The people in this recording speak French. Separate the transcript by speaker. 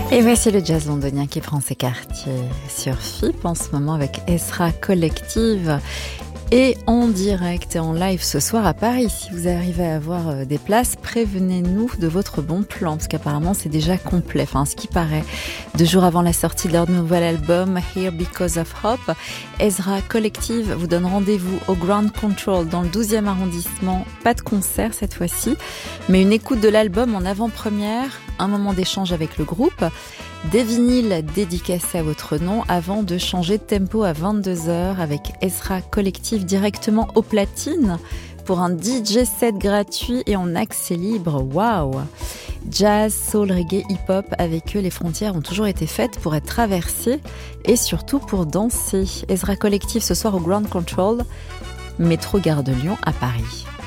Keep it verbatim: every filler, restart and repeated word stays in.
Speaker 1: Et voici le jazz londonien qui prend ses quartiers sur F I P en ce moment avec Ezra Collective et en direct et en live ce soir à Paris. Si vous arrivez à avoir des places, prévenez-nous de votre bon plan parce qu'apparemment c'est déjà complet, enfin ce qui paraît. Deux jours avant la sortie de leur nouvel album Here Because of Hope, Ezra Collective vous donne rendez-vous au Ground Control dans le douzième arrondissement. Pas de concert cette fois-ci, mais une écoute de l'album en avant-première, un moment d'échange avec le groupe, des vinyles dédicacés à votre nom avant de changer de tempo à vingt-deux heures avec Ezra Collective directement au platine pour un D J set gratuit et en accès libre. Waouh! Jazz, soul, reggae, hip-hop, avec eux les frontières ont toujours été faites pour être traversées et surtout pour danser. Ezra Collective ce soir au Ground Control, métro Gare de Lyon à Paris.